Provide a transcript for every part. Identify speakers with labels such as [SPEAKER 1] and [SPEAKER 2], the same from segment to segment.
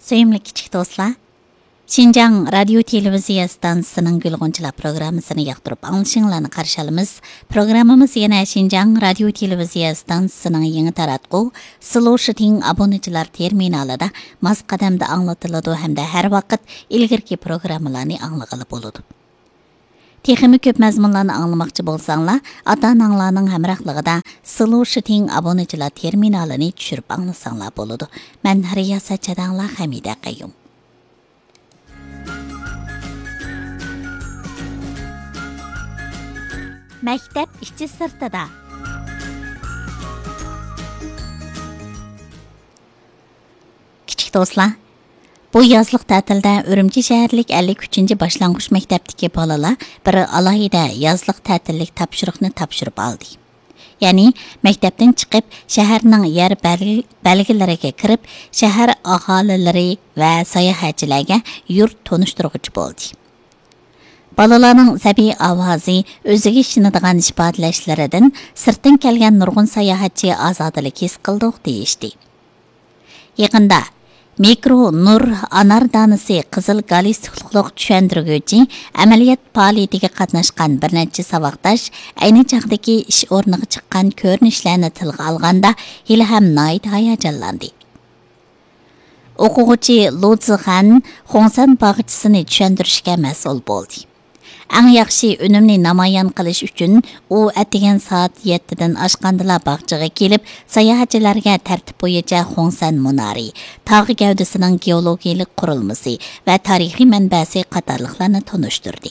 [SPEAKER 1] Söyümlü kichik do'stlar, Şinjan Radio Televiziya stansiyasining Gulg'unchilar programmasini yoqtirib anglashinglarni qarshi olamiz. Programmamiz yana Şinjan Radio Televiziya stansiyasining yangi taratquv Slow obunachilar terminalida mos qadamda anglatiladi hamda har vaqt ilgirki programmalarni anglag'ili bo'ladi. Texnik ko'p mazmunlarni anglamoqchi bo'lsanglar, ota-onanglarning hamrohligida Slow obunachilar terminalini tushirib anglasanglar bo'ladi. Men riyosatchidanglar Hamida Qayyum. Maktab ichi sirtida. Kichik do'stlar, bu yozliq ta'tilda Urumchi shaharlik 53-chi boshlang'ich maktabdagi bolalar bir alohida yozliq ta'tillik topshiriqni topshirib oldi. Ya'ni maktabdan chiqib, shaharning yer belgilariga kirib, shahar aholilari va sayohatchilarga yurt tanishtiruvchi bo'ldi. Balalarning sabiy ovozi o'ziga ishonadigan ifodalashlardan sirtdan kelgan nurg'un sayohatchi ozodalik his qildik deyishdi. Yaqinda Mikro Nur Anar danisi qizil galstukliq tushuntiruvchi amaliyot faoliyatiga qatnashgan bir necha saboqdosh ayni chaqdagi ish o'rniga chiqqan ko'rinishlarni tilga olganda hali ham noit hayajonlandi. O'quvchi Luzixan Xongsan bog'chisini tushuntirishga mas'ul bo'ldi. Eng yaxshi unumni namoyon qilish uchun u atigan soat 7 dan oshqandala bog'chaga kelib, sayohatchilarga tartib bo'yicha Xongsan Munari, tog' gavdasining geologiyalik qurilmasi va tarixiy manbasi qatorliqlarni tanishtirdi.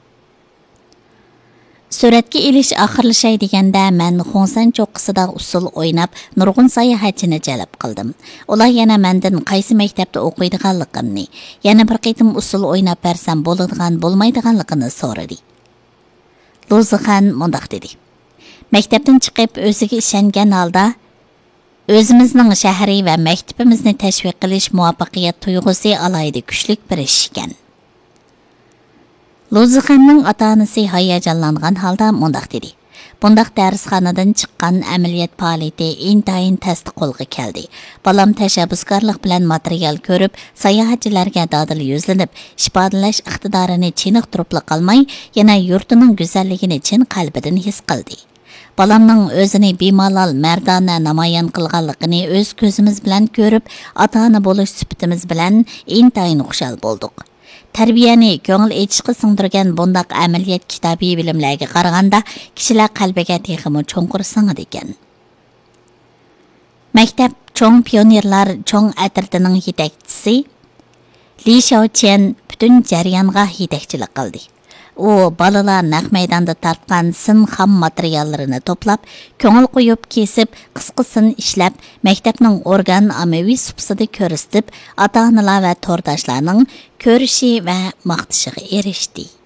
[SPEAKER 1] Suratga elish oxirlashay deganda men Xongsan cho'qqisida usul o'ynab, nurg'un sayohatchini jalb qildim. Ular yana mendan qaysi maktabda o'qiydiganligimni, yana bir qitim usul o'ynab bersam bo'ladigan bo'lmaydiganligini so'radi. Luzixan mundaq dedi: Maktabdan chiqib o'ziga ishongan holda o'zimizning shahri va maktabimizni tashviq qilish muvaffaqiyat tuyg'usi alayda kuchli bir ish ekan. Luzixanning ota-onasi hayajonlangan holda mundaq dedi: Bundaq darsxonadan chiqqan amaliyot faoliyati intayin tasdiq qo'lga keldi. Balam tashabbuskorlik bilan material ko'rib, sayohatchilarga dadil yuzlanib, ifodalash iqtidorini chiniqtirib qolmay, yana yurtining go'zalligini chin qalbidan his qildi. Balamning o'zini bemalol mardona namoyon qilganligini o'z ko'zimiz bilan ko'rib, ota-ona bo'lish sifatimiz bilan intayin xushal bo'ldik. Tarbiyani ko'ngil etishga singdirgan bundaq amaliyot kitobiy bilimlarga qaraganda kishilar qalbiga texmi cho'nqur singadi ekan. Maktab cho'ng pionerlar cho'ng atritining yetakchisi Li Xiaoqian butun jarayonga yetakchilik qildi. U balalar naq maydonda tartgan sin xam materiallarini to'plab, ko'ngil qo'yib kesib, qisqasin ishlab, maktabning organ ammaviy supsida ko'rsatib, ota-onalar va to'rdoshlarning ko'rishi va maqtashiga erishdi.